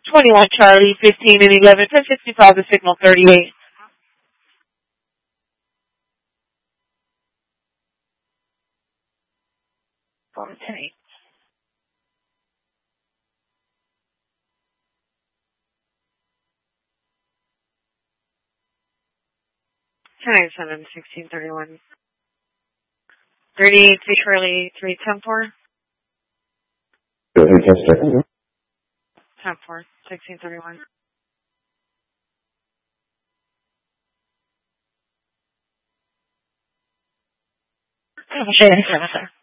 21 Charlie, 15 and 11, 1065 to signal 38. Okay. 1097, 1631. 38 to Charlie, 310-4. Go ahead, test 10-4, 1631. Okay, sir.